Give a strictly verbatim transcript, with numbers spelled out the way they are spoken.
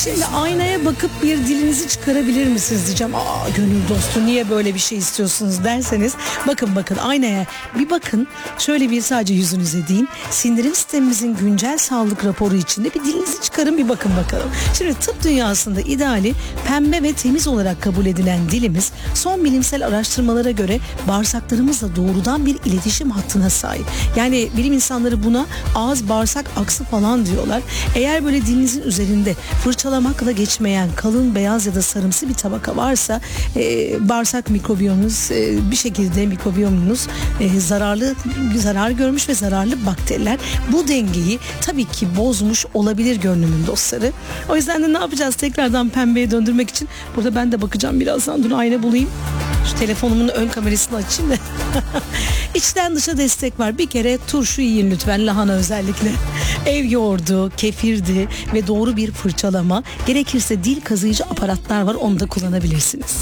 Şimdi aynaya bakıp bir dilinizi çıkarabilir misiniz diyeceğim. Aa, gönül dostu niye böyle bir şey istiyorsunuz derseniz, bakın bakın aynaya bir bakın, şöyle bir sadece yüzünüze deyin, sindirim sistemimizin güncel sağlık raporu içinde bir dilinizi çıkarın, bir bakın bakalım. Şimdi tıp dünyasında ideali pembe ve temiz olarak kabul edilen dilimiz son bilimsel araştırmalara göre bağırsaklarımızla doğrudan bir iletişim hattına sahip. Yani bilim insanları buna ağız bağırsak aksı falan diyorlar. Eğer böyle dilinizin üzerinde fırçalamakla geçmeyen kalın beyaz ya da sarımsı bir tabaka varsa e, bağırsak mikrobiyomunuz e, bir şekilde mikrobiyomunuz e, zararlı zarar görmüş ve zararlı bakteriler bu dengeyi tabii ki bozmuş olabilir gönlümün dostları. O yüzden de ne yapacağız? Tekrardan pembeye döndürmek için burada ben de bakacağım birazdan. Dur ayna bulayım. Şu telefonumun ön kamerasını açayım da. İçten dışa destek var. Bir kere turşu yiyin lütfen, lahana özellikle. Ev yoğurdu, kefirdi ve doğru bir fırçalama. Gerekirse dil kazıyıcı aparatlar var, onu da kullanabilirsiniz.